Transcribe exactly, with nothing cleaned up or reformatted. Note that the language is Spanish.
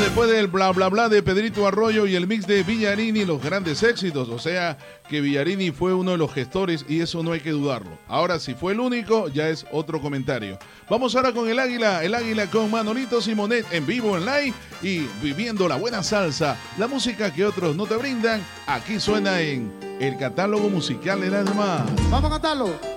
después del bla bla bla de Pedrito Arroyo y el mix de Villarini, los grandes éxitos. O sea que Villarini fue uno de los gestores y eso no hay que dudarlo. Ahora, si fue el único, ya es otro comentario. Vamos ahora con el Águila, el Águila con Manolito Simonet en vivo, en live y viviendo la buena salsa, la música que otros no te brindan. Aquí suena en el catálogo musical de las demás. Vamos a cantarlo.